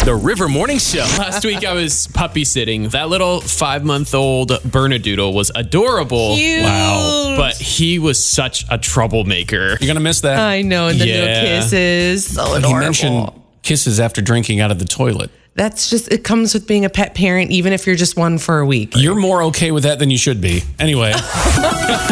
The River Morning Show. Last week I was puppy sitting. That little 5-month-old Bernedoodle was adorable. Cute. Wow. But he was such a troublemaker. You're going to miss that. I know, and the Yeah. little kisses. So adorable. He mentioned kisses after drinking out of the toilet. That's just, it comes with being a pet parent, even if you're just one for a week. You're more okay with that than you should be. Anyway.